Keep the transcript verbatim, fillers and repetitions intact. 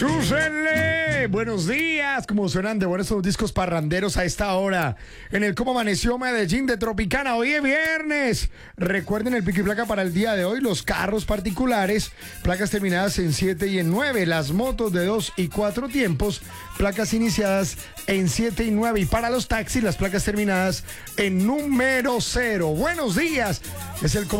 ¡Chúsenle! Buenos días, como suenan de buenos estos discos parranderos a esta hora. En el Cómo Amaneció Medellín de Tropicana, hoy es viernes. Recuerden el pico y placa para el día de hoy, los carros particulares, placas terminadas en siete y en nueve, las motos de dos y cuatro tiempos, placas iniciadas en siete y nueve, y para los taxis, las placas terminadas en número cero. Buenos días, es el Cómo